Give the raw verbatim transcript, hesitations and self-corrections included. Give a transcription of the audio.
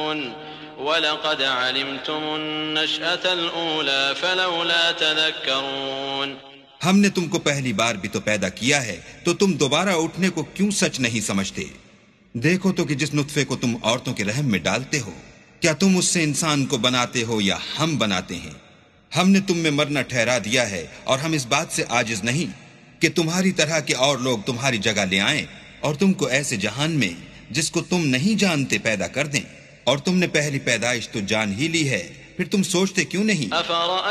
वलक़द अलिमतुमुन्नशअतल ऊला फलौला तज़क्करून। हमने तुमको पहली बार भी तो पैदा किया है, तो तुम दोबारा उठने को क्यों सच नहीं समझते? देखो तो कि जिस नुत्फे को तुम औरतों के रहम में डालते हो, क्या तुम उससे इंसान को बनाते हो या हम बनाते हैं? हमने तुम में मरना ठहरा दिया है और हम इस बात से आजिज नहीं कि तुम्हारी तरह के और लोग तुम्हारी जगह ले आएं और तुमको ऐसे जहान में जिसको तुम नहीं जानते पैदा कर दें। और तुमने पहली पैदाइश तो जान ही ली है, फिर तुम सोचते क्यों नहीं?